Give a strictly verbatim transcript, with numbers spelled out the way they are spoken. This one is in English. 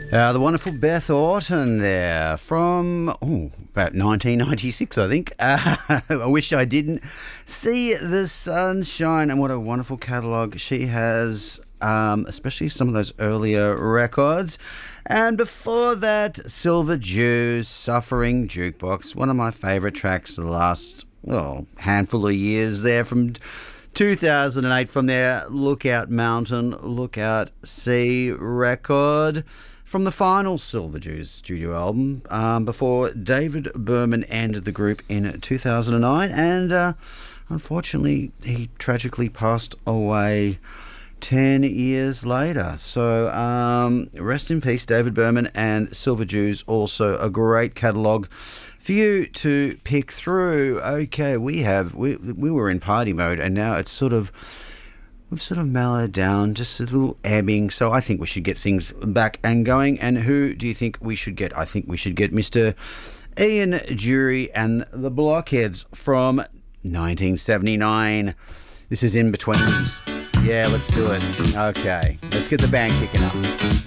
Uh, the wonderful Beth Orton there from oh, about nineteen ninety-six, I think. Uh, I wish I didn't. See the Sunshine, and what a wonderful catalogue she has, um, especially some of those earlier records. And before that, Silver Jews, Suffering Jukebox, one of my favourite tracks the last well, handful of years there from two thousand eight from their Lookout Mountain, Lookout Sea record. From the final Silver Jews studio album, um, before David Berman ended the group in two thousand nine, and uh, unfortunately he tragically passed away ten years later. So um, rest in peace, David Berman, and Silver Jews, also a great catalogue for you to pick through. Okay, we have we we were in party mode, and now it's sort of We've sort of mellowed down, just a little ebbing, so I think we should get things back and going. And who do you think we should get? I think we should get Mister Ian Dury and the Blockheads from nineteen seventy-nine. This is In Betweens. Yeah, let's do it. Okay, let's get the band kicking up.